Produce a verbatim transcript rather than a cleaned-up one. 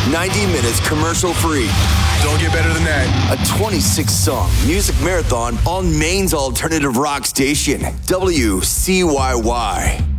ninety minutes commercial free. Don't get better than that. A twenty-six song music marathon on Maine's alternative rock station, W C Y Y.